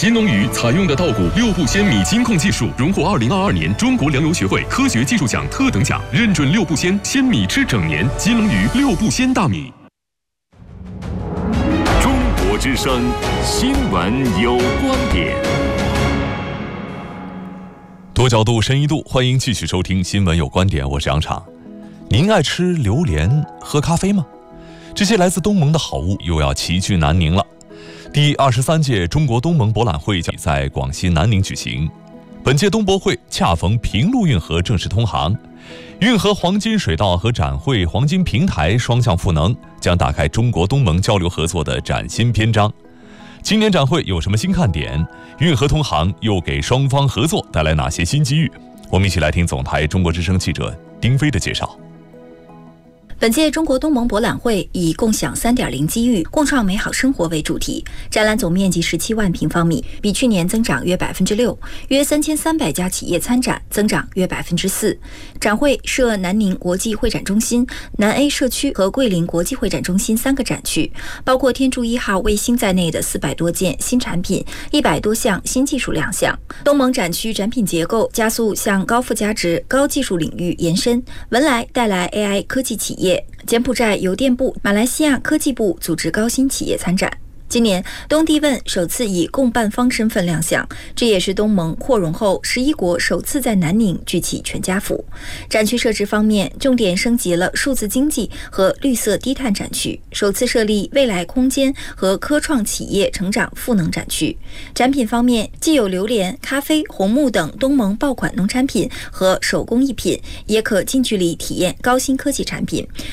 新农榆采用的稻谷六步鲜米金控技术，荣获2022年中国粮油学会科学技术奖特等奖，认准六步鲜，鲜米吃整年。金龙榆六步鲜大米。 中国之声，新闻有观点。 多角度，深一度，欢迎继续收听《新闻有观点》，我是杨昶。您爱吃榴莲、喝咖啡吗？这些来自东盟的好物又要齐聚南宁了。第23届中国东盟博览会将在广西南宁举行。本届东博会恰逢平陆运河正式通航，运河黄金水道和展会黄金平台双向赋能，将打开中国东盟交流合作的崭新篇章。今年展会有什么新看点？运河通航又给双方合作带来哪些新机遇？我们一起来听总台中国之声记者丁飞的介绍。 本届中国东盟博览会以共享 3.0 机遇，共创美好生活为主题，展览总面积17万平方米，比去年增长约 6%， 约3300家企业参展，增长约 4%。展会设南宁国际会展中心、南 A 社区和桂林国际会展中心3个展区，包括天柱1号卫星在内的400多件新产品，100多项新技术亮相。东盟展区展品结构加速向高附加值、高技术领域延伸，文莱带来 AI 科技企业，柬埔寨邮电部、马来西亚科技部组织高新企业参展。今年，东帝汶首次以共办方身份亮相，这也是东盟扩容后11国首次在南宁聚起全家福。展区设置方面，重点升级了数字经济和绿色低碳展区，首次设立未来空间和科创企业成长赋能展区。展品方面，既有榴莲、咖啡、红木等东盟爆款农产品和手工艺品，也可近距离体验高新科技产品。